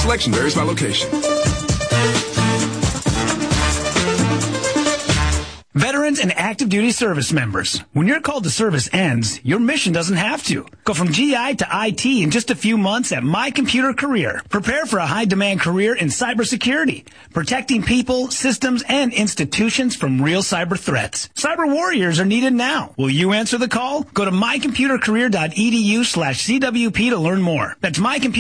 Selection varies by location. Veterans and active duty service members, when your call to service ends, your mission doesn't have to. Go from GI to IT in just a few months at My Computer Career. Prepare for a high-demand career in cybersecurity, protecting people, systems, and institutions from real cyber threats. Cyber warriors are needed now. Will you answer the call? Go to mycomputercareer.edu/CWP to learn more. That's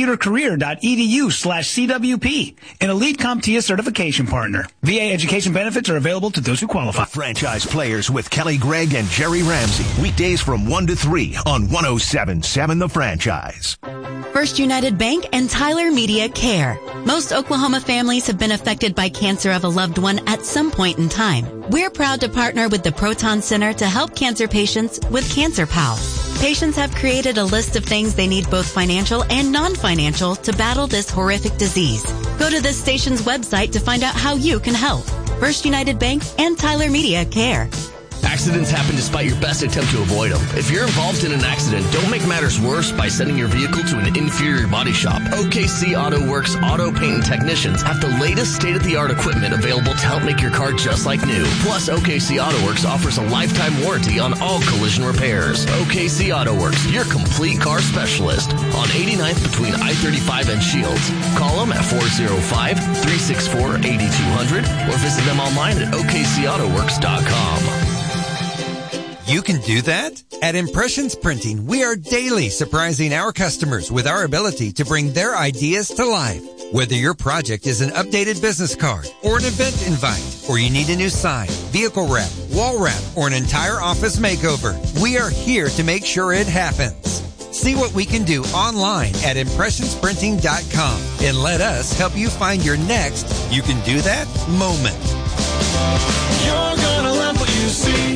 mycomputercareer.edu/CWP, an elite CompTIA certification partner. VA education benefits are available to those who qualify. Franchise Players with Kelly Gregg and Jerry Ramsey. Weekdays from 1 to 3 on 107.7 The Franchise. First United Bank and Tyler Media Care. Most Oklahoma families have been affected by cancer of a loved one at some point in time. We're proud to partner with the Proton Center to help cancer patients with Cancer Pal. Patients have created a list of things they need, both financial and non-financial, to battle this horrific disease. Go to this station's website to find out how you can help. First United Bank and Tyler Media Care. Accidents happen despite your best attempt to avoid them. If you're involved in an accident, don't make matters worse by sending your vehicle to an inferior body shop. OKC Auto Works Auto Paint and Technicians have the latest state-of-the-art equipment available to help make your car just like new. Plus, OKC Auto Works offers a lifetime warranty on all collision repairs. OKC Auto Works, your complete car specialist on 89th between I-35 and Shields. Call them at 405-364-8200 or visit them online at okcautoworks.com. You can do that? At Impressions Printing, we are daily surprising our customers with our ability to bring their ideas to life. Whether your project is an updated business card or an event invite, or you need a new sign, vehicle wrap, wall wrap, or an entire office makeover, we are here to make sure it happens. See what we can do online at impressionsprinting.com and let us help you find your next you can do that moment. You're gonna love what you see.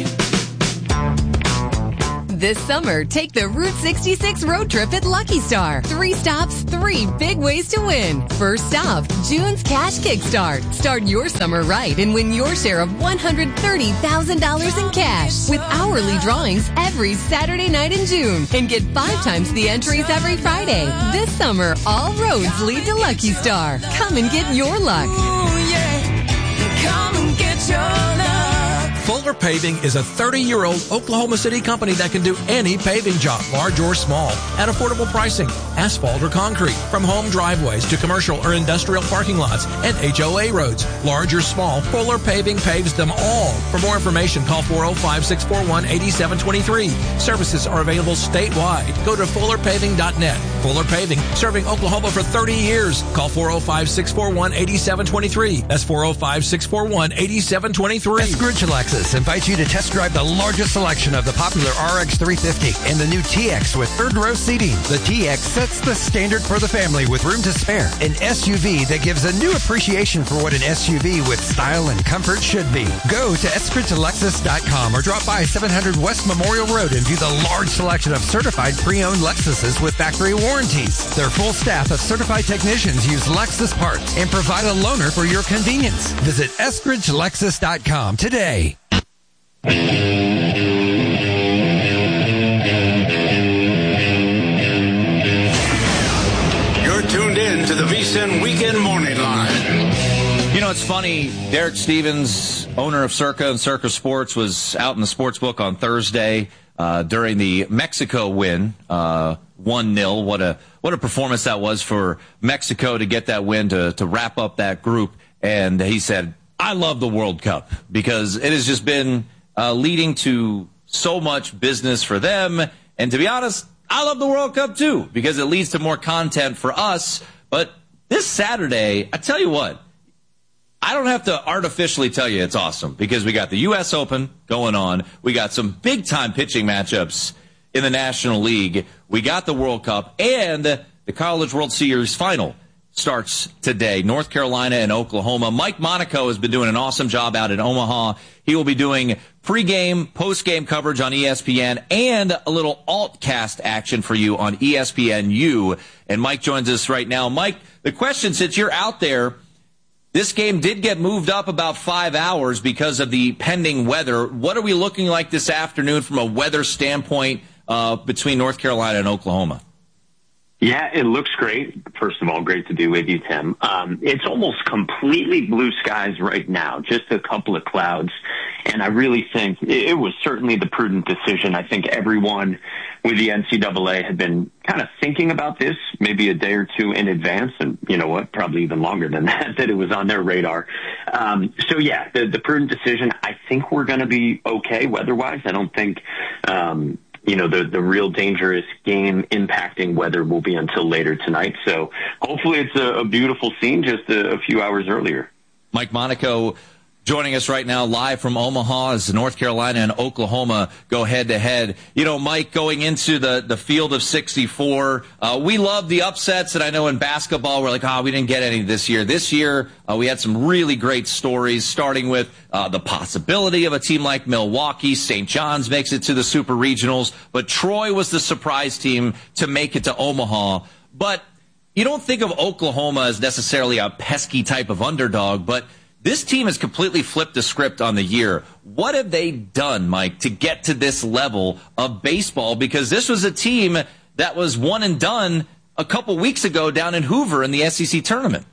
This summer, take the Route 66 road trip at Lucky Star. 3 stops, 3 big ways to win. First stop, June's Cash Kickstart. Start your summer right and win your share of $130,000 in cash with hourly drawings every Saturday night in June. And get 5 times the entries every Friday. This summer, all roads lead to Lucky Star. Come and get your luck. Ooh, yeah. Come and get your luck. Fuller Paving is a 30-year-old Oklahoma City company that can do any paving job, large or small, at affordable pricing, asphalt or concrete, from home driveways to commercial or industrial parking lots and HOA roads. Large or small, Fuller Paving paves them all. For more information, call 405-641-8723. Services are available statewide. Go to fullerpaving.net. Fuller Paving, serving Oklahoma for 30 years. Call 405-641-8723. That's 405-641-8723. Eskridge Lexus invites you to test drive the largest selection of the popular RX 350 and the new TX with third row seating. The TX sets the standard for the family with room to spare. An SUV that gives a new appreciation for what an SUV with style and comfort should be. Go to eskridgelexus.com or drop by 700 West Memorial Road and view the large selection of certified pre-owned Lexuses with factory warranties. Their full staff of certified technicians use Lexus parts and provide a loaner for your convenience. Visit eskridgelexus.com today. You're tuned in to the VSiN Weekend Morning Line. You know, it's funny. Derek Stevens, owner of Circa and Circa Sports, was out in the sports book on Thursday during the Mexico win, 1-0. What a performance that was for Mexico to get that win to wrap up that group. And he said, I love the World Cup because it has just been leading to so much business for them. And to be honest, I love the World Cup too because it leads to more content for us. But this Saturday, I tell you what, I don't have to artificially tell you it's awesome because we got the U.S. Open going on. We got some big-time pitching matchups in the National League. We got the World Cup, and the College World Series final starts today. North Carolina and Oklahoma. Mike Monaco has been doing an awesome job out in Omaha. He will be doing pregame, postgame coverage on ESPN and a little alt-cast action for you on ESPNU. And Mike joins us right now. Mike, the question, since you're out there, this game did get moved up about 5 hours because of the pending weather. What are we looking like this afternoon from a weather standpoint between North Carolina and Oklahoma? Yeah, it looks great. First of all, great to be with you, Tim. It's almost completely blue skies right now, just a couple of clouds. And I really think it was certainly the prudent decision. I think everyone with the NCAA had been kind of thinking about this maybe a day or two in advance. And you know what, probably even longer than that it was on their radar. So yeah, the prudent decision, I think we're going to be okay weather-wise. I don't think, the real dangerous game impacting weather will be until later tonight. So hopefully it's a beautiful scene just a few hours earlier. Mike Monaco joining us right now live from Omaha as North Carolina and Oklahoma go head-to-head. Mike, going into the field of 64, we love the upsets, and I know in basketball we're like, we didn't get any this year. This year, we had some really great stories, starting with the possibility of a team like Milwaukee. St. John's makes it to the Super Regionals, but Troy was the surprise team to make it to Omaha. But you don't think of Oklahoma as necessarily a pesky type of underdog, but this team has completely flipped the script on the year. What have they done, Mike, to get to this level of baseball? Because this was a team that was one and done a couple weeks ago down in Hoover in the SEC tournament.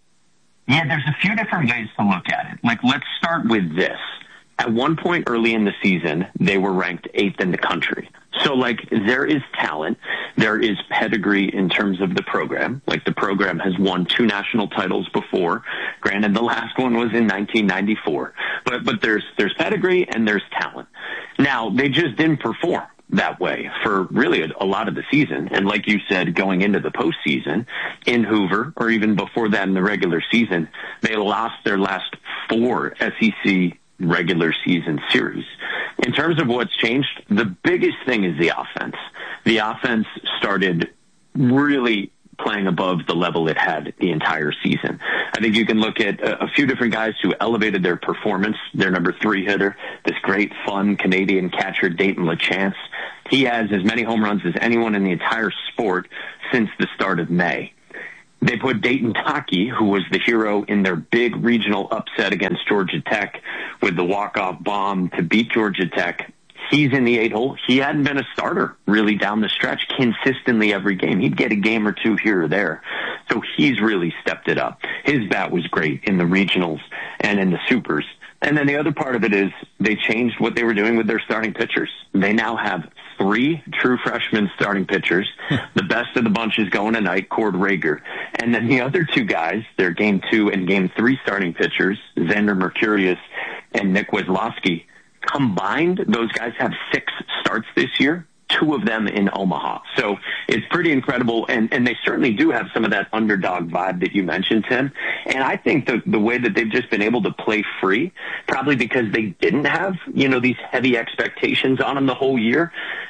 Yeah, there's a few different ways to look at it. Let's start with this. At one point early in the season, they were ranked 8th in the country. So, there is talent. There is pedigree in terms of the program. The program has won 2 national titles before. Granted, the last one was in 1994. But there's pedigree and there's talent. Now, they just didn't perform that way for really a lot of the season. And like you said, going into the postseason in Hoover, or even before that in the regular season, they lost their last 4 SEC regular season series. In terms of what's changed, the biggest thing is the offense. The offense started really playing above the level it had the entire season. I think you can look at a few different guys who elevated their performance. Their number 3 hitter, this great, fun Canadian catcher, Dayton LeChance. He has as many home runs as anyone in the entire sport since the start of May. They put Dayton Taki, who was the hero in their big regional upset against Georgia Tech with the walk-off bomb to beat Georgia Tech. He's in the 8-hole. He hadn't been a starter really down the stretch consistently every game. He'd get a game or two here or there. So he's really stepped it up. His bat was great in the regionals and in the supers. And then the other part of it is they changed what they were doing with their starting pitchers. They now have 3 true freshman starting pitchers. The best of the bunch is going tonight, Cord Rager. And then the other 2 guys, their Game 2 and Game 3 starting pitchers, Xander Mercurius and Nick Wislowski, combined, those guys have 6 starts this year, 2 of them in Omaha. So it's pretty incredible, and they certainly do have some of that underdog vibe that you mentioned, Tim. And I think the way that they've just been able to play free, probably because they didn't have, these heavy expectations on them the whole year,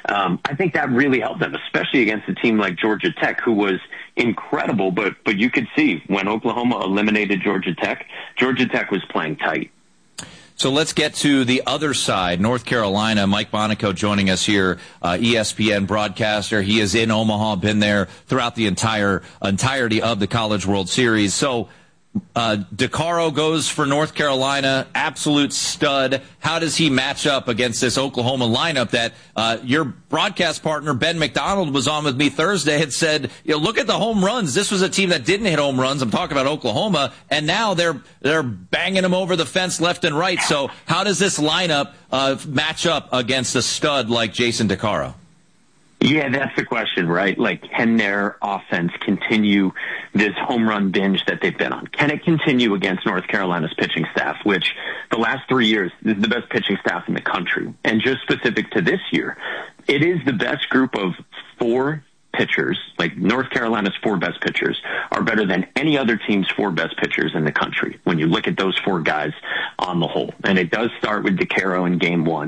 I think that really helped them, especially against a team like Georgia Tech, who was incredible. But you could see when Oklahoma eliminated Georgia Tech was playing tight. So let's get to the other side, North Carolina. Mike Monaco joining us here, ESPN broadcaster. He is in Omaha, been there throughout the entirety of the College World Series. So DeCaro goes for North Carolina, absolute stud. How does he match up against this Oklahoma lineup that your broadcast partner, Ben McDonald, was on with me Thursday and said, look at the home runs. This was a team that didn't hit home runs. I'm talking about Oklahoma, and now they're banging them over the fence left and right. So how does this lineup match up against a stud like Jason DeCaro? Yeah, that's the question, right? Can their offense continue this home run binge that they've been on? Can it continue against North Carolina's pitching staff, which the last 3 years is the best pitching staff in the country? And just specific to this year, it is the best group of 4 pitchers. North Carolina's 4 best pitchers are better than any other team's 4 best pitchers in the country when you look at those 4 guys on the whole. And it does start with DeCaro in Game 1.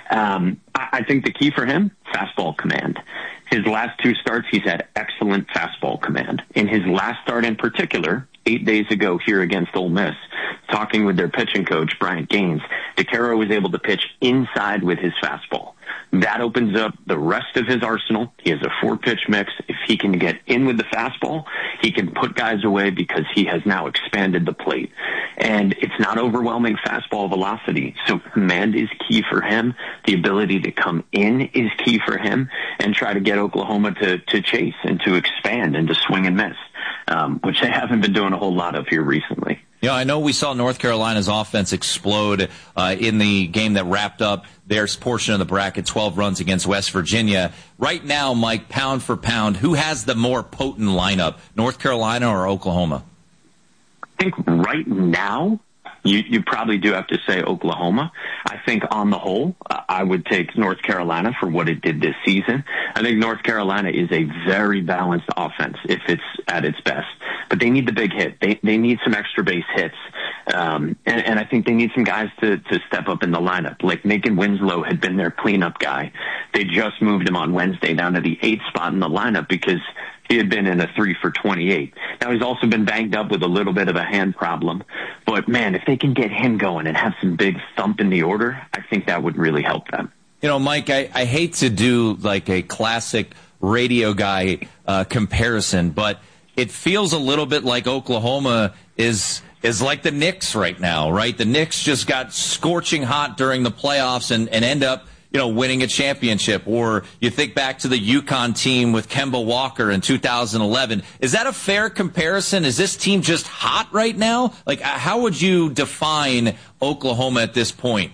I think the key for him, fastball command. His last 2 starts, he's had excellent fastball command. In his last start in particular, 8 days ago here against Ole Miss, talking with their pitching coach, Bryant Gaines, DeCaro was able to pitch inside with his fastball. that opens up the rest of his arsenal. He has a 4-pitch mix. If he can get in with the fastball, he can put guys away because he has now expanded the plate. And it's not overwhelming fastball velocity. So command is key for him. The ability to come in is key for him and try to get Oklahoma to chase and to expand and to swing and miss, which they haven't been doing a whole lot of here recently. Yeah, I know we saw North Carolina's offense explode in the game that wrapped up their portion of the bracket, 12 runs against West Virginia. Right now, Mike, pound for pound, who has the more potent lineup, North Carolina or Oklahoma? I think right now, you probably do have to say Oklahoma. I think on the whole, I would take North Carolina for what it did this season. I think North Carolina is a very balanced offense if it's at its best. But they need the big hit. They need some extra base hits. And I think they need some guys to step up in the lineup. Like Macon Winslow had been their cleanup guy. They just moved him on Wednesday down to the 8th spot in the lineup because he had been in a 3 for 28. Now, he's also been banged up with a little bit of a hand problem. But, man, if they can get him going and have some big thump in the order, I think that would really help them. You know, Mike, I hate to do like a classic radio guy comparison, but it feels a little bit like Oklahoma is like the Knicks right now, right? The Knicks just got scorching hot during the playoffs and end up, winning a championship. Or you think back to the UConn team with Kemba Walker in 2011. Is that a fair comparison? Is this team just hot right now? Like, how would you define Oklahoma at this point?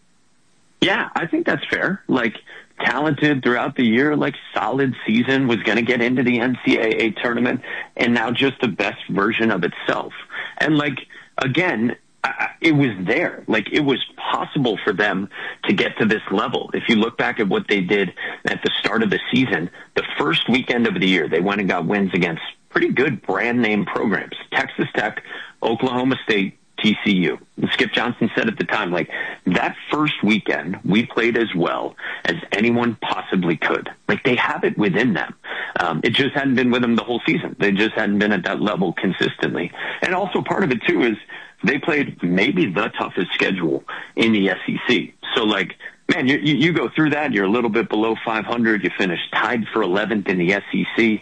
Yeah, I think that's fair. Like, talented throughout the year, like solid season, was going to get into the NCAA tournament, and now just the best version of itself. And like, again, it was there. Like, it was possible for them to get to this level. If you look back at what they did at the start of the season, the first weekend of the year, they went and got wins against pretty good brand name programs. Texas Tech, Oklahoma State, TCU. And Skip Johnson said at the time, like, that first weekend, we played as well as anyone possibly could. Like, they have it within them. It just hadn't been with them the whole season. They just hadn't been at that level consistently. And also part of it, too, is they played maybe the toughest schedule in the SEC. So, like, man, you go through that, you're a little bit below 500, you finish tied for 11th in the SEC.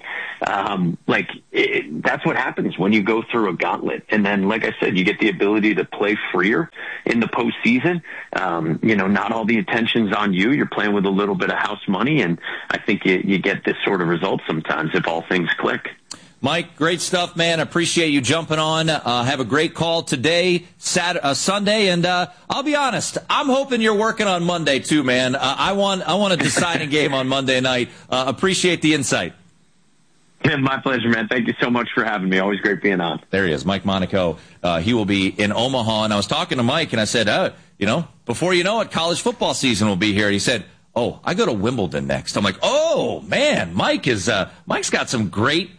That's what happens when you go through a gauntlet. And then, like I said, you get the ability to play freer in the postseason. Not all the attention's on you. You're playing with a little bit of house money, and I think you get this sort of result sometimes if all things click. Mike, great stuff, man. Appreciate you jumping on. Have a great call today, Sunday, and I'll be honest, I'm hoping you're working on Monday too, man. I want a deciding game on Monday night. Appreciate the insight. Yeah, my pleasure, man. Thank you so much for having me. Always great being on. There he is, Mike Monaco. He will be in Omaha, and I was talking to Mike, and I said, before you know it, college football season will be here. And he said, "Oh, I go to Wimbledon next." I'm like, "Oh man, Mike's got some great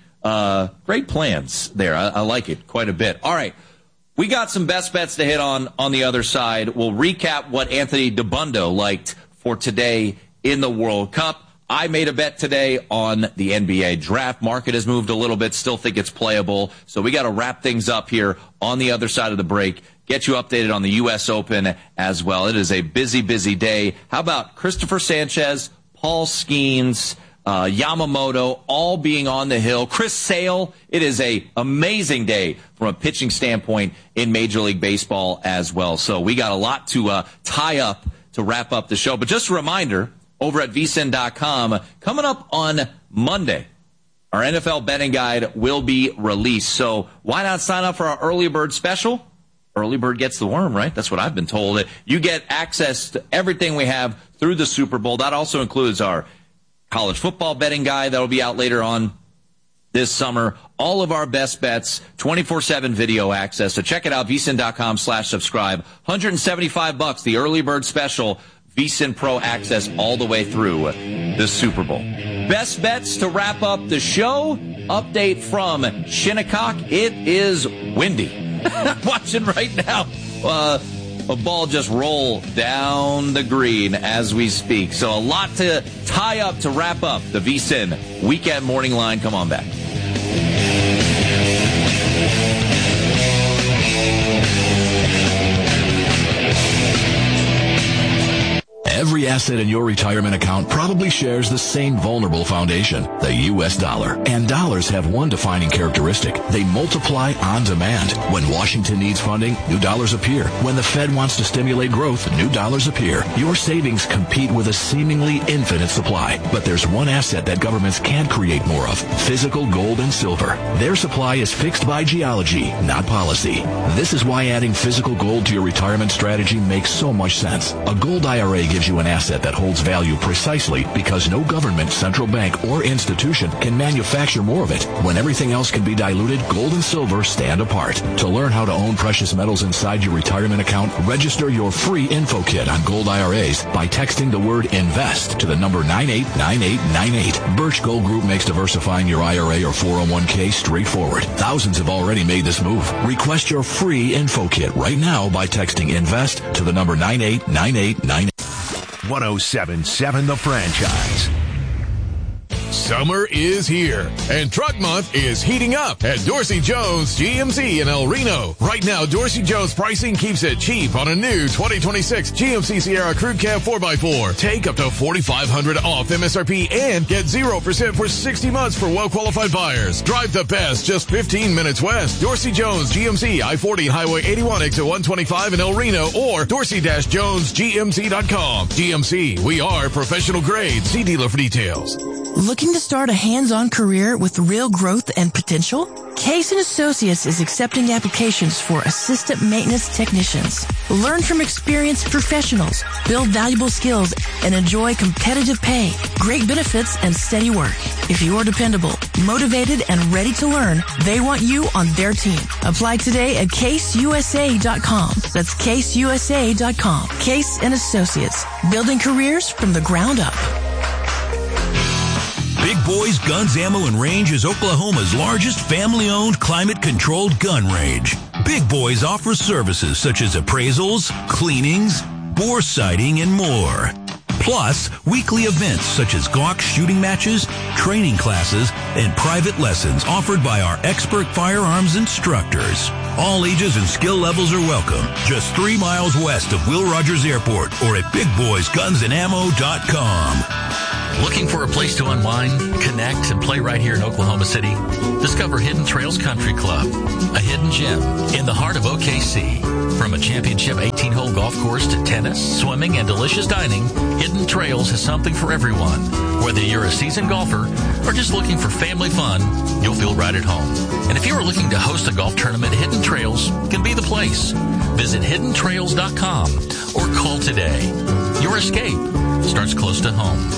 plans there." I like it quite a bit. All right, we got some best bets to hit on the other side. We'll recap what Anthony Dabbundo liked for today in the World Cup. I made a bet today on the NBA draft. Market has moved a little bit. Still think it's playable. So we got to wrap things up here on the other side of the break. Get you updated on the U.S. Open as well. It is a busy, busy day. How about Christopher Sanchez, Paul Skeens, Yamamoto, all being on the hill. Chris Sale. It is a amazing day from a pitching standpoint in Major League Baseball as well. So we got a lot to tie up to wrap up the show. But just a reminder, over at vsin.com, coming up on Monday, our NFL betting guide will be released. So why not sign up for our early bird special? Early bird gets the worm, right? That's what I've been told. You get access to everything we have through the Super Bowl. That also includes our college football betting guide that will be out later on this summer. All of our best bets, 24/7 video access. So check it out, vsin.com/subscribe. $175, the early bird special. VSiN Pro access all the way through the Super Bowl. Best bets to wrap up the show. Update from Shinnecock. It is windy. I'm watching right now. A ball just roll down the green as we speak. So a lot to tie up to wrap up the VSiN Weekend Morning Line. Come on back. Every Every asset in your retirement account probably shares the same vulnerable foundation, the U.S. dollar. And dollars have one defining characteristic. They multiply on demand. When Washington needs funding, new dollars appear. When the Fed wants to stimulate growth, new dollars appear. Your savings compete with a seemingly infinite supply. But there's one asset that governments can't create more of: physical gold and silver. Their supply is fixed by geology, not policy. This is why adding physical gold to your retirement strategy makes so much sense. A gold IRA gives you an asset that holds value precisely because no government, central bank, or institution can manufacture more of it. When everything else can be diluted, gold and silver stand apart. To learn how to own precious metals inside your retirement account, register your free info kit on gold IRAs by texting the word INVEST to the number 989898. Birch Gold Group makes diversifying your IRA or 401k straightforward. Thousands have already made this move. Request your free info kit right now by texting INVEST to the number 989898. 107.7 The Franchise. Summer is here, and Truck Month is heating up at Dorsey Jones GMC in El Reno. Right now, Dorsey Jones pricing keeps it cheap on a new 2026 GMC Sierra Crew Cab 4x4. Take up to $4,500 off MSRP and get 0% for 60 months for well-qualified buyers. Drive the best just 15 minutes west. Dorsey Jones GMC, I-40 Highway 81, exit 125 in El Reno, or dorsey-jonesgmc.com. GMC, we are professional grade. See dealer for details. Looking to start a hands-on career with real growth and potential? Case & Associates is accepting applications for assistant maintenance technicians. Learn from experienced professionals, build valuable skills, and enjoy competitive pay, great benefits, and steady work. If you are dependable, motivated, and ready to learn, they want you on their team. Apply today at caseusa.com. That's caseusa.com. Case & Associates, building careers from the ground up. Big Boys Guns, Ammo, and Range is Oklahoma's largest family-owned, climate-controlled gun range. Big Boys offers services such as appraisals, cleanings, bore sighting, and more. Plus, weekly events such as Glock shooting matches, training classes, and private lessons offered by our expert firearms instructors. All ages and skill levels are welcome. Just 3 miles west of Will Rogers Airport or at BigBoysGunsAndAmmo.com. Looking for a place to unwind, connect, and play right here in Oklahoma City? Discover Hidden Trails Country Club, a hidden gem in the heart of OKC. From a championship 18-hole golf course to tennis, swimming, and delicious dining, Hidden Trails has something for everyone. Whether you're a seasoned golfer or just looking for family fun, you'll feel right at home. And if you are looking to host a golf tournament, Hidden Trails can be the place. Visit hiddentrails.com or call today. Your escape starts close to home.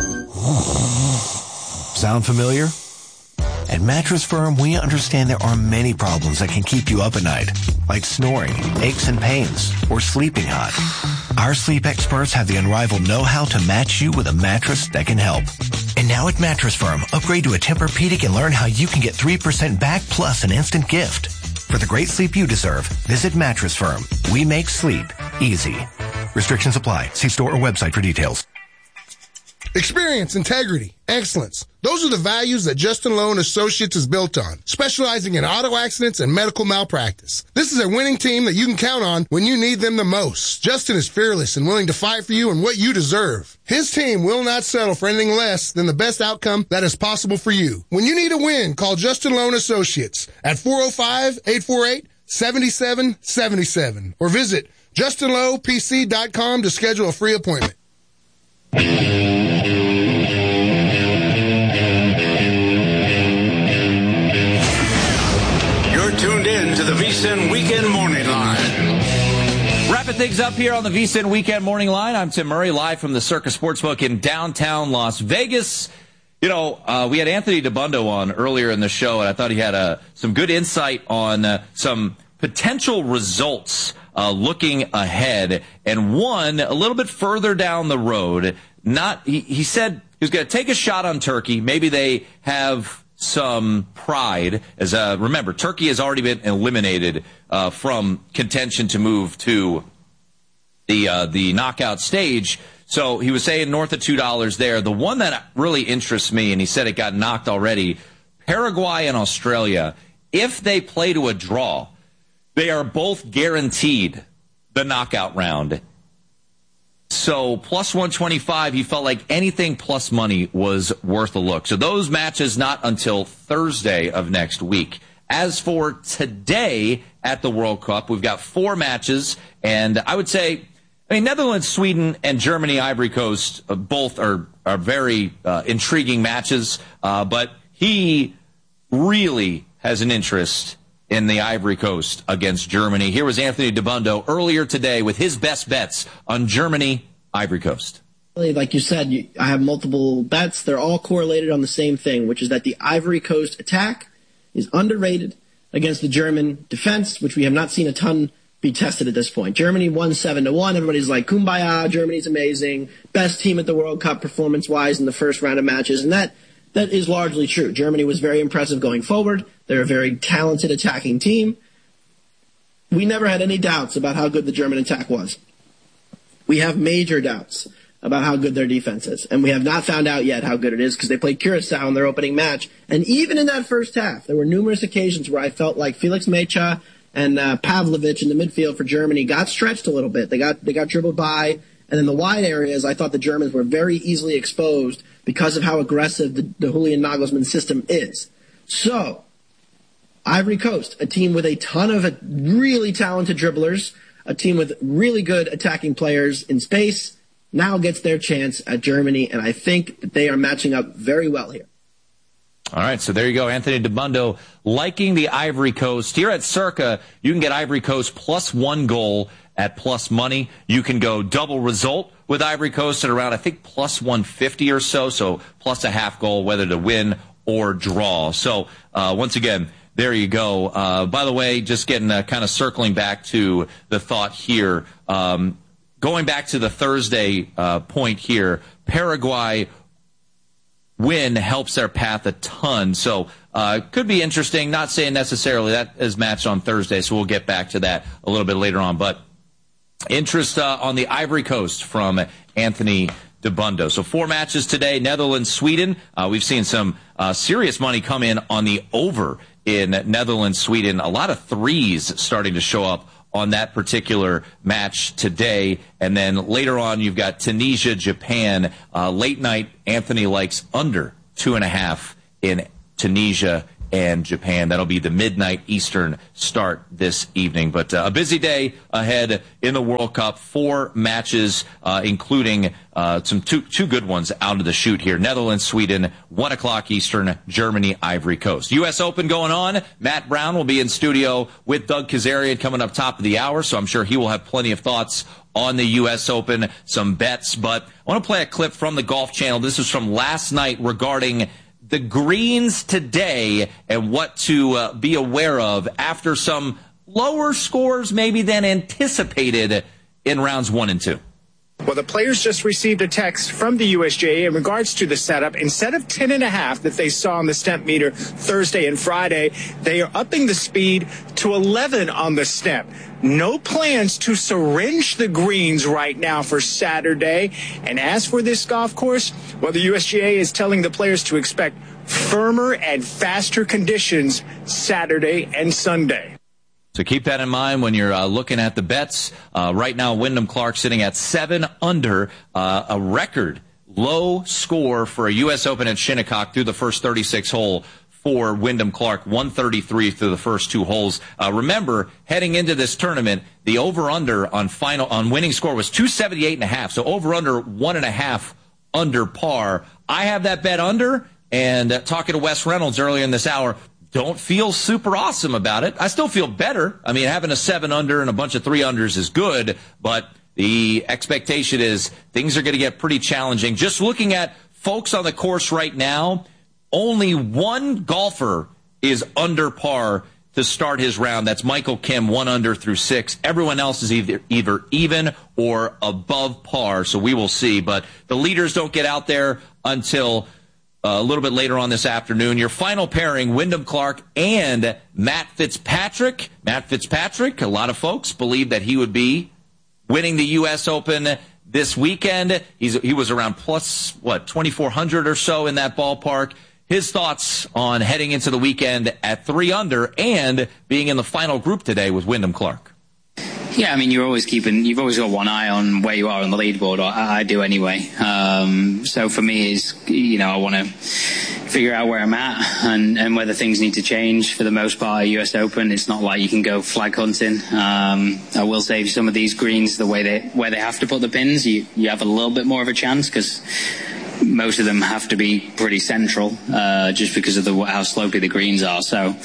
Sound familiar? At Mattress Firm, we understand there are many problems that can keep you up at night, like snoring, aches and pains, or sleeping hot. Our sleep experts have the unrivaled know-how to match you with a mattress that can help. And now at Mattress Firm, upgrade to a Tempur-Pedic and learn how you can get 3% back plus an instant gift. For the great sleep you deserve, visit Mattress Firm. We make sleep easy. Restrictions apply. See store or website for details. Experience, integrity, excellence. Those are the values that Justin Lowe & Associates is built on, specializing in auto accidents and medical malpractice. This is a winning team that you can count on when you need them the most. Justin is fearless and willing to fight for you and what you deserve. His team will not settle for anything less than the best outcome that is possible for you. When you need a win, call Justin Lowe & Associates at 405-848-7777 or visit JustinLowePC.com to schedule a free appointment. Tuned in to the VSiN Weekend Morning Line. Wrapping things up here on the VSiN Weekend Morning Line. I'm Tim Murray, live from the Circus Sportsbook in downtown Las Vegas. You know, we had Anthony DeBundo on earlier in the show, and I thought he had some good insight on some potential results looking ahead, and one a little bit further down the road. He said he was going to take a shot on Turkey. Maybe they have some pride, as remember, Turkey has already been eliminated from contention to move to the knockout stage. So he was saying north of $2 there. The one that really interests me, and he said it got knocked already, Paraguay and Australia. If they play to a draw, they are both guaranteed the knockout round. So plus 125, he felt like anything plus money was worth a look. So those matches not until Thursday of next week. As for today at the World Cup, we've got 4 matches, and I would say, Netherlands, Sweden, and Germany, Ivory Coast, both are very intriguing matches, but he really has an interest in the Ivory Coast against Germany. Here was Anthony Dabbundo earlier today with his best bets on Germany, Ivory Coast. Like you said, I have multiple bets. They're all correlated on the same thing, which is that the Ivory Coast attack is underrated against the German defense, which we have not seen a ton be tested at this point. Germany won 7-1. Everybody's like, kumbaya, Germany's amazing. Best team at the World Cup performance-wise in the first round of matches. And that is largely true. Germany was very impressive going forward. They're a very talented attacking team. We never had any doubts about how good the German attack was. We have major doubts about how good their defense is. And we have not found out yet how good it is because they played Curacao in their opening match. And even in that first half, there were numerous occasions where I felt like Felix Mecha and Pavlovic in the midfield for Germany got stretched a little bit. They got dribbled by. And in the wide areas, I thought the Germans were very easily exposed because of how aggressive the Julian Nagelsmann system is. So, Ivory Coast, a team with a ton of really talented dribblers, a team with really good attacking players in space, now gets their chance at Germany, and I think that they are matching up very well here. All right, so there you go. Anthony Dabbundo liking the Ivory Coast. Here at Circa, you can get Ivory Coast plus 1 goal at plus money. You can go double result with Ivory Coast at around, I think, plus 150 or so plus a half goal, whether to win or draw. So, once again, there you go. By the way, just getting kind of circling back to the thought here, going back to the Thursday point here, Paraguay win helps their path a ton. So could be interesting. Not saying necessarily that is matched on Thursday, so we'll get back to that a little bit later on. But interest on the Ivory Coast from Anthony Dabbundo. So 4 matches today, Netherlands, Sweden. We've seen some serious money come in on the over in Netherlands, Sweden. A lot of threes starting to show up on that particular match today. And then later on, you've got Tunisia, Japan. Late night, Anthony likes under 2.5 in Tunisia and Japan. That'll be the midnight Eastern start this evening. But a busy day ahead in the World Cup. 4 matches, including some two good ones out of the chute here. Netherlands, Sweden, 1 o'clock Eastern, Germany, Ivory Coast. U.S. Open going on. Matt Brown will be in studio with Doug Kazarian coming up top of the hour, so I'm sure he will have plenty of thoughts on the U.S. Open, some bets. But I want to play a clip from the Golf Channel. This is from last night regarding the greens today and what to be aware of after some lower scores maybe than anticipated in rounds 1 and 2. Well, the players just received a text from the USGA in regards to the setup. Instead of 10.5 that they saw on the stemp meter Thursday and Friday, they are upping the speed to 11 on the stemp. No plans to syringe the greens right now for Saturday. And as for this golf course, well, the USGA is telling the players to expect firmer and faster conditions Saturday and Sunday. So keep that in mind when you're looking at the bets. Right now, Wyndham Clark sitting at 7 under, a record low score for a U.S. Open at Shinnecock through the first 36 hole for Wyndham Clark, 133 through the first 2 holes. Remember, heading into this tournament, the over-under on winning score was 278.5, so over-under 1.5 under par. I have that bet under, and talking to Wes Reynolds earlier in this hour, don't feel super awesome about it. I still feel better. I mean, having a 7 under and a bunch of 3 unders is good, but the expectation is things are going to get pretty challenging. Just looking at folks on the course right now, only one golfer is under par to start his round. That's Michael Kim, 1 under through 6. Everyone else is either even or above par, so we will see. But the leaders don't get out there until a little bit later on this afternoon. Your final pairing, Wyndham Clark and Matt Fitzpatrick. Matt Fitzpatrick, a lot of folks believe that he would be winning the U.S. Open this weekend. He was around plus, 2,400 or so in that ballpark. His thoughts on heading into the weekend at 3 under and being in the final group today with Wyndham Clark. Yeah, I mean, you've always got one eye on where you are on the leaderboard, or I do anyway. So for me, I want to figure out where I'm at and whether things need to change. For the most part, US Open, it's not like you can go flag hunting. I will say some of these greens, where they have to put the pins, you have a little bit more of a chance, because most of them have to be pretty central, just because of how slopey the greens are. So,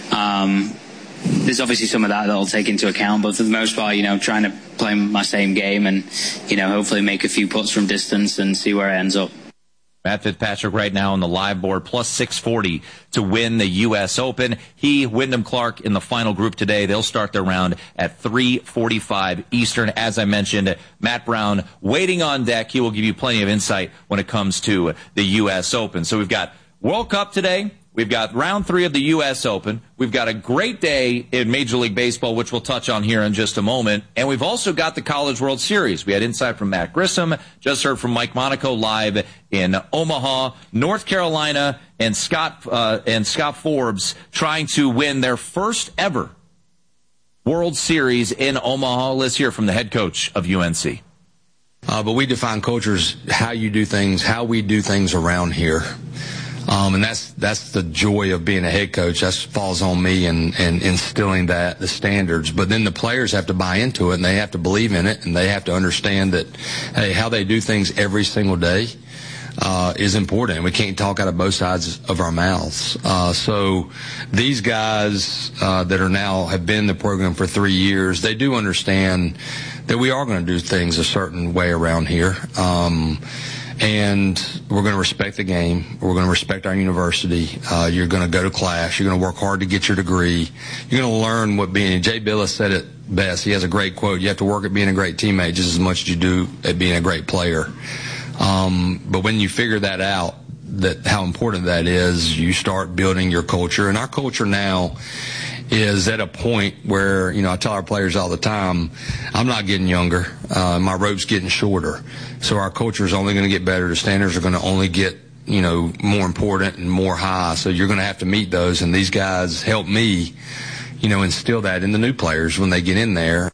there's obviously some of that I'll take into account, but for the most part, trying to play my same game and, hopefully make a few putts from distance and see where it ends up. Matt Fitzpatrick right now on the live board, plus 640 to win the U.S. Open. Wyndham Clark in the final group today. They'll start their round at 3:45 Eastern. As I mentioned, Matt Brown waiting on deck. He will give you plenty of insight when it comes to the U.S. Open. So we've got World Cup today. We've got round 3 of the U.S. Open. We've got a great day in Major League Baseball, which we'll touch on here in just a moment. And we've also got the College World Series. We had insight from Matt Grissom, just heard from Mike Monaco live in Omaha, North Carolina, and Scott Forbes trying to win their first ever World Series in Omaha. Let's hear from the head coach of UNC. But we define cultures, how you do things, how we do things around here. And that's the joy of being a head coach. That falls on me and instilling the standards. But then the players have to buy into it, and they have to believe in it, and they have to understand that, hey, how they do things every single day is important. We can't talk out of both sides of our mouths. So these guys that have been in the program for 3 years, they do understand that we are going to do things a certain way around here. And we're going to respect the game. We're going to respect our university. You're going to go to class. You're going to work hard to get your degree. You're going to learn what being, Jay Billis said it best. He has a great quote. You have to work at being a great teammate just as much as you do at being a great player. But when you figure that out, how important that is, you start building your culture. And our culture now is at a point where, I tell our players all the time, I'm not getting younger. My rope's getting shorter. So our culture is only going to get better. The standards are going to only get, more important and more high. So you're going to have to meet those. And these guys help me, instill that in the new players when they get in there.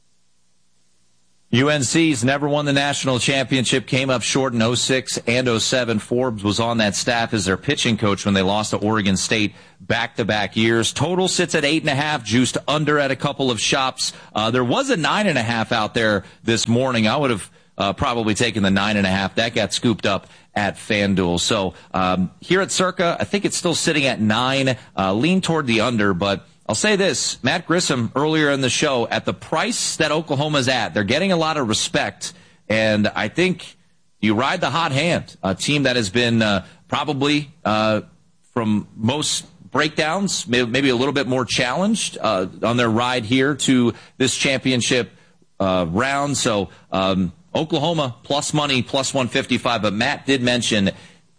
UNC's never won the national championship, came up short in 06 and 07. Forbes was on that staff as their pitching coach when they lost to Oregon State back-to-back years. Total sits at 8.5, juiced under at a couple of shops. There was a 9.5 out there this morning. I would have probably taken the 9.5. That got scooped up at FanDuel. So here at Circa, I think it's still sitting at 9. Lean toward the under, but I'll say this, Matt Grissom earlier in the show, at the price that Oklahoma's at, they're getting a lot of respect, and I think you ride the hot hand, a team that has been probably from most breakdowns, maybe a little bit more challenged on their ride here to this championship round. So Oklahoma plus money, plus 155, but Matt did mention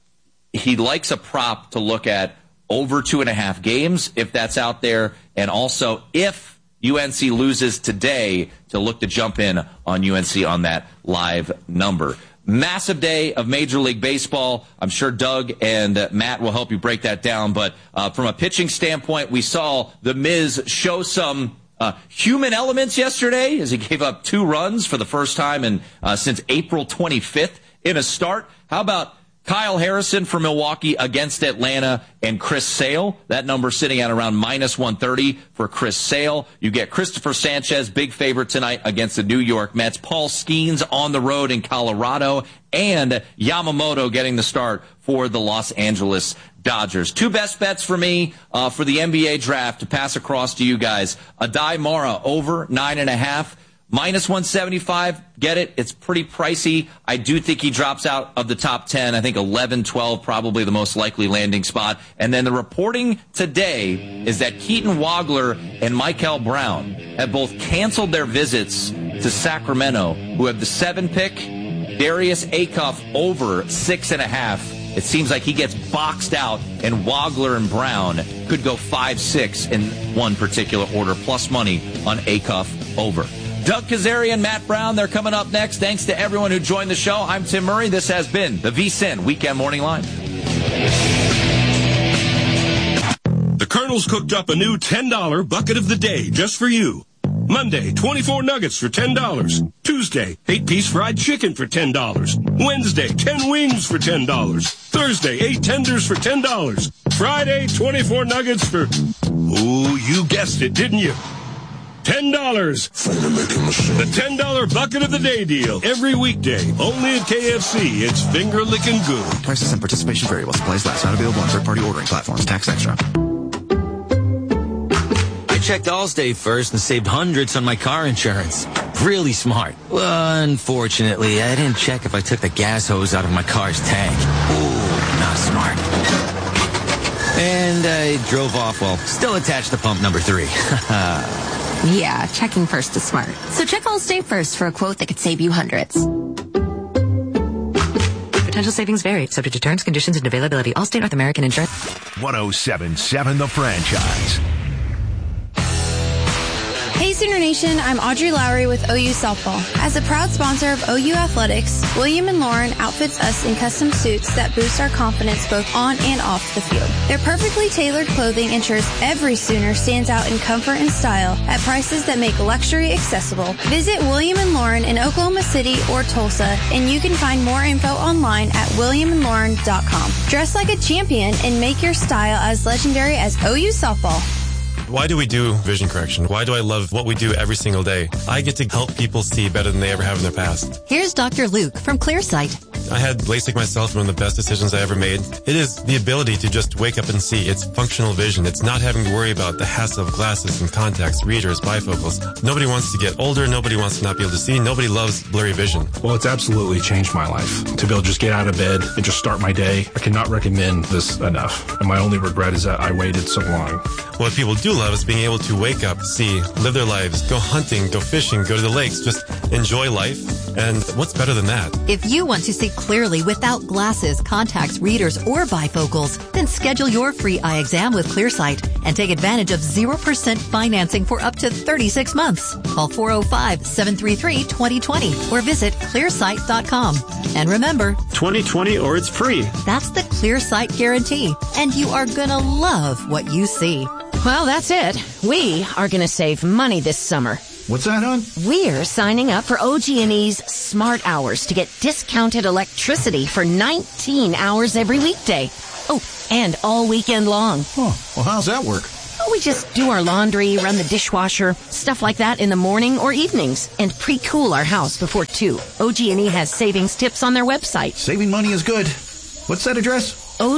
he likes a prop to look at over 2.5 games, if that's out there, and also if UNC loses today, to look to jump in on UNC on that live number. Massive day of Major League Baseball. I'm sure Doug and Matt will help you break that down, but from a pitching standpoint, we saw The Miz show some human elements yesterday as he gave up 2 runs for the first time since April 25th in a start. How about Kyle Harrison for Milwaukee against Atlanta and Chris Sale? That number sitting at around minus 130 for Chris Sale. You get Christopher Sanchez, big favorite tonight against the New York Mets. Paul Skeens on the road in Colorado. And Yamamoto getting the start for the Los Angeles Dodgers. 2 best bets for me for the NBA draft to pass across to you guys. Adai Mara over 9.5. Minus 175, get it? It's pretty pricey. I do think he drops out of the top 10. I think 11, 12, probably the most likely landing spot. And then the reporting today is that Keaton Wagler and Michael Brown have both canceled their visits to Sacramento, who have the 7 pick. Darius Acuff over 6.5. It seems like he gets boxed out, and Wagler and Brown could go 5-6 in one particular order, plus money on Acuff over. Doug Kazarian, Matt Brown, they're coming up next. Thanks to everyone who joined the show. I'm Tim Murray. This has been the VSiN Weekend Morning Line. The Colonel's cooked up a new $10 bucket of the day just for you. Monday, 24 nuggets for $10. Tuesday, 8-piece fried chicken for $10. Wednesday, 10 wings for $10. Thursday, 8 tenders for $10. Friday, 24 nuggets for... Oh, you guessed it, didn't you? $10. The $10 bucket of the day deal. Every weekday. Only at KFC. It's finger-licking good. Prices and participation vary while supplies last. Not available on third-party ordering platforms. Tax extra. I checked Allstate first and saved hundreds on my car insurance. Really smart. Well, unfortunately, I didn't check if I took the gas hose out of my car's tank. Ooh, not smart. And I drove off while still attached to pump number 3. Yeah, checking first is smart. So check Allstate first for a quote that could save you hundreds. Potential savings vary, subject to terms, conditions, and availability. Allstate North American Insurance. 107.7 The Franchise. Hey Sooner Nation, I'm Audrey Lowry with OU Softball. As a proud sponsor of OU Athletics, William & Lauren outfits us in custom suits that boost our confidence both on and off the field. Their perfectly tailored clothing ensures every Sooner stands out in comfort and style at prices that make luxury accessible. Visit William & Lauren in Oklahoma City or Tulsa, and you can find more info online at williamandlauren.com. Dress like a champion and make your style as legendary as OU Softball. Why do we do vision correction? Why do I love what we do every single day? I get to help people see better than they ever have in their past. Here's Dr. Luke from Clearsight. I had LASIK myself, one of the best decisions I ever made. It is the ability to just wake up and see. It's functional vision. It's not having to worry about the hassle of glasses and contacts, readers, bifocals. Nobody wants to get older. Nobody wants to not be able to see. Nobody loves blurry vision. Well, it's absolutely changed my life. To be able to just get out of bed and just start my day, I cannot recommend this enough. And my only regret is that I waited so long. What people do love is being able to wake up, see, live their lives, go hunting, go fishing, go to the lakes, just enjoy life. And what's better than that? If you want to see clearly without glasses, contacts, readers, or bifocals, then schedule your free eye exam with Clearsight and take advantage of 0% financing for up to 36 months. Call 405-733-2020 or visit clearsight.com. And remember, 2020 or it's free. That's the Clearsight guarantee, and you are gonna love what you see. Well, that's it. We are going to save money this summer. What's that, hon? We're signing up for OG&E's Smart Hours to get discounted electricity for 19 hours every weekday. Oh, and all weekend long. Oh, well, how's that work? Oh, we just do our laundry, run the dishwasher, stuff like that in the morning or evenings, and pre-cool our house before 2. OG&E has savings tips on their website. Saving money is good. What's that address?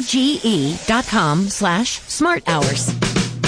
OGE.com/smarthours.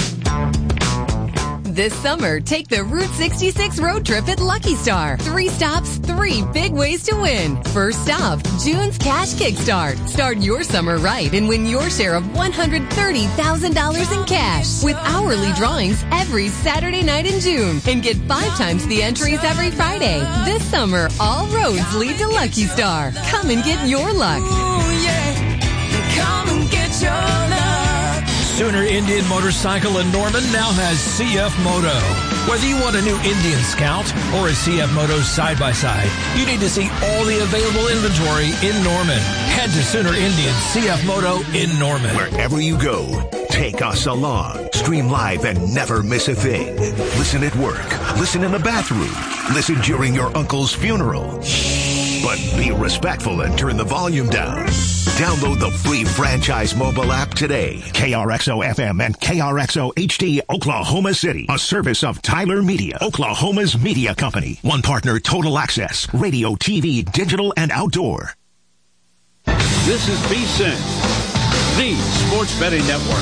This summer, take the Route 66 road trip at Lucky Star. 3 stops, 3 big ways to win. First stop, June's Cash Kickstart. Start your summer right and win your share of $130,000 in cash with hourly drawings every Saturday night in June. And get 5 times the entries every Friday. This summer, all roads lead to Lucky Star. Come and get your luck. Ooh, yeah. Come and get your luck. Sooner Indian Motorcycle in Norman now has CF Moto. Whether you want a new Indian Scout or a CF Moto side-by-side, you need to see all the available inventory in Norman. Head to Sooner Indian CF Moto in Norman. Wherever you go, take us along. Stream live and never miss a thing. Listen at work. Listen in the bathroom. Listen during your uncle's funeral. But be respectful and turn the volume down. Download the free franchise mobile app today. KRXO FM and KRXO HD Oklahoma City. A service of Tyler Media, Oklahoma's media company. One partner, Total Access. Radio, TV, digital, and outdoor. This is VSiN, the Sports Betting Network.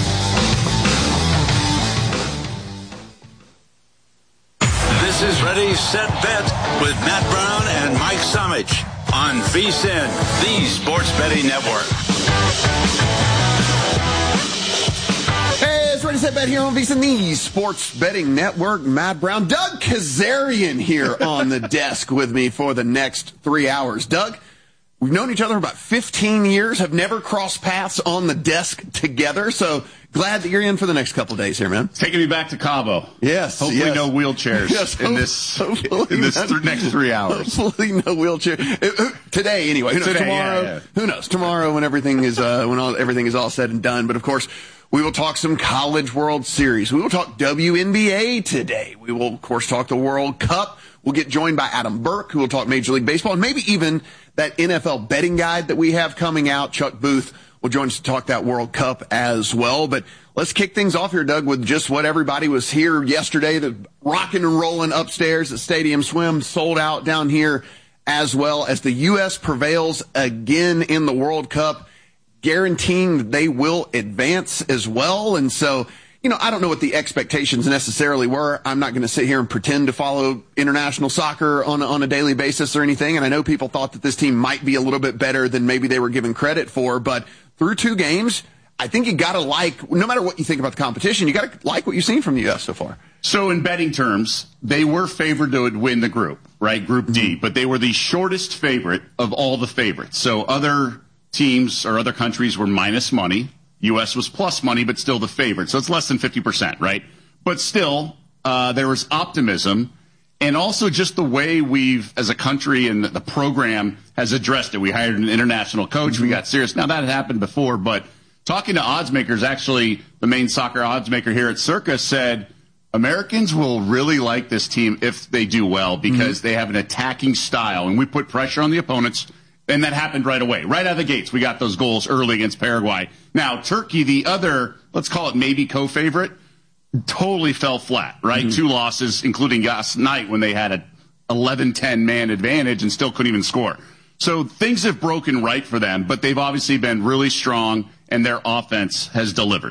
This is Ready, Set, Bet with Matt Brown and Mike Summich on VSiN, the Sports Betting Network. Hey, it's Ready, Set, Bet here on VSiN, the Sports Betting Network. Matt Brown, Doug Kazarian here on the desk with me for the next 3 hours. Doug, we've known each other for about 15 years, have never crossed paths on the desk together, so glad that you're in for the next couple of days here, man. Taking me back to Cabo. Yes. Hopefully no wheelchairs in this next 3 hours. Hopefully no wheelchair. Today, anyway. Who knows? Today, tomorrow, yeah. Who knows? Tomorrow when everything is, everything is all said and done. But of course, We will talk some College World Series. We will talk WNBA today. We will, of course, talk the World Cup. We'll get joined by Adam Burke, who will talk Major League Baseball, and maybe even that NFL betting guide that we have coming out. Chuck Booth will join us to talk that World Cup as well. But let's kick things off here, Doug, with just what everybody was here yesterday, the rocking and rolling upstairs at Stadium Swim, sold out down here as well, as the U.S. prevails again in the World Cup, guaranteeing that they will advance as well. And so, I don't know what the expectations necessarily were. I'm not going to sit here and pretend to follow international soccer on a daily basis or anything. And I know people thought that this team might be a little bit better than maybe they were given credit for. But through 2 games, I think you got to like, no matter what you think about the competition, you got to like what you've seen from the U.S. so far. So in betting terms, they were favored to win the group, right? Group D, but they were the shortest favorite of all the favorites. So other teams or other countries were minus money. U.S. was plus money, but still the favorite. So it's less than 50%, right? But still, there was optimism. And also just the way we've, as a country and the program has addressed it. We hired an international coach. We got serious. Now, that had happened before, but talking to odds makers, actually, the main soccer odds maker here at Circa said Americans will really like this team if they do well because they have an attacking style. And we put pressure on the opponents. And that happened right away. Right out of the gates, we got those goals early against Paraguay. Now, Turkey, the other, let's call it maybe co-favorite, totally fell flat, right? 2 losses, including last night when they had an 11-10 man advantage and still couldn't even score. So things have broken right for them, but they've obviously been really strong, and their offense has delivered.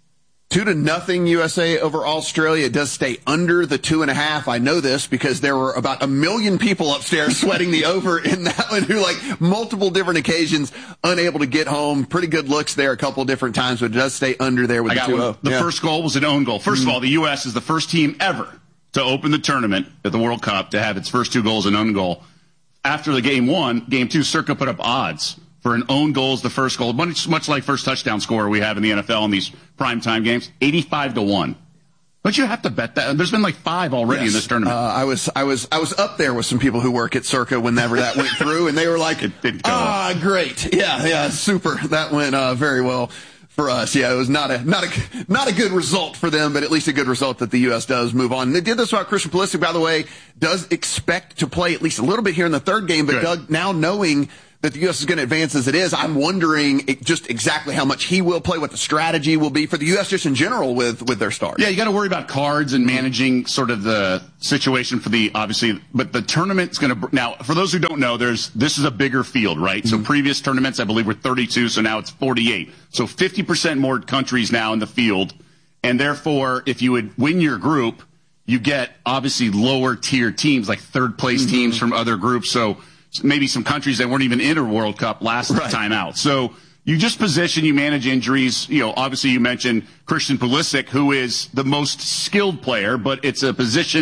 2-0 USA over Australia. It does stay under the 2.5. I know this because there were about 1 million people upstairs sweating the over in that one who, multiple different occasions, unable to get home. Pretty good looks there a couple different times, but it does stay under there with the 2-0. The first goal was an own goal. First of all, the U.S. is the first team ever to open the tournament at the World Cup to have its first 2 goals an own goal. After the game 1, game 2, Circa put up odds for an own goal as the first goal, much like first touchdown scorer we have in the NFL in these primetime games, 85-1. Don't you have to bet that? There's been 5 already in this tournament. I was up there with some people who work at Circa whenever that went through, and they were like, great. Yeah, super. That went very well for us. Yeah, it was not a good result for them, but at least a good result that the U.S. does move on. And they did this while Christian Pulisic, by the way, does expect to play at least a little bit here in the 3rd game, but Doug, now knowing that the U.S. is going to advance as it is, I'm wondering just exactly how much he will play, what the strategy will be for the U.S. just in general with their stars. Yeah, you got to worry about cards and managing sort of the situation for but the tournament's going to, now, for those who don't know, this is a bigger field, right? So previous tournaments, I believe, were 32, so now it's 48. So 50% more countries now in the field, and therefore, if you would win your group, you get, obviously, lower tier teams, like 3rd place teams from other groups, so maybe some countries that weren't even in a World Cup last time out. So you just position, you manage injuries. Obviously you mentioned Christian Pulisic, who is the most skilled player, but it's a position